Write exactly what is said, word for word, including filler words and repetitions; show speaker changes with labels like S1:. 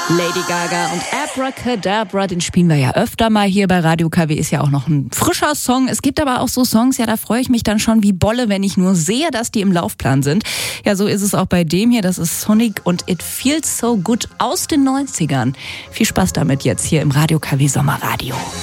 S1: Lady Gaga und Abracadabra, den spielen wir ja öfter mal hier bei Radio K W, ist ja auch noch ein frischer Song. Es gibt aber auch so Songs, ja, da freue ich mich dann schon wie Bolle, wenn ich nur sehe, dass die im Laufplan sind. Ja, so ist es auch bei dem hier, das ist Sonic und It Feels So Good aus den neunzigern. Viel Spaß damit jetzt hier im Radio K W Sommerradio.